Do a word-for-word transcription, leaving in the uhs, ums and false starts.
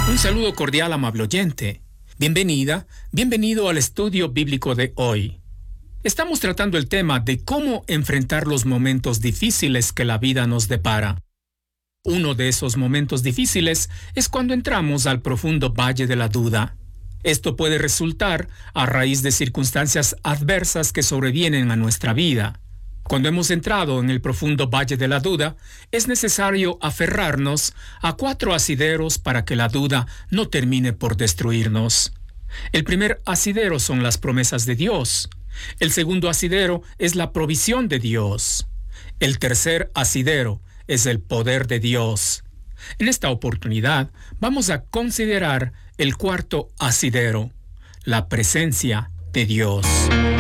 Un saludo cordial, amable oyente. Bienvenida, bienvenido al estudio bíblico de hoy. Estamos tratando el tema de cómo enfrentar los momentos difíciles que la vida nos depara. Uno de esos momentos difíciles es cuando entramos al profundo valle de la duda. Esto puede resultar a raíz de circunstancias adversas que sobrevienen a nuestra vida. Cuando hemos entrado en el profundo valle de la duda, es necesario aferrarnos a cuatro asideros para que la duda no termine por destruirnos. El primer asidero son las promesas de Dios. El segundo asidero es la provisión de Dios. El tercer asidero es el poder de Dios. En esta oportunidad vamos a considerar el cuarto asidero, la presencia de Dios.